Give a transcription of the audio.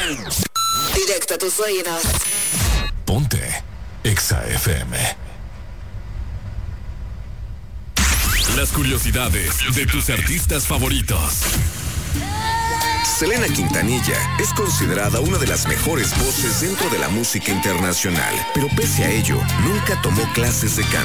Directo a tus oídos. Ponte Exa FM. Las curiosidades de tus artistas favoritos. Selena Quintanilla es considerada una de las mejores voces dentro de la música internacional, pero pese a ello, nunca tomó clases de canto.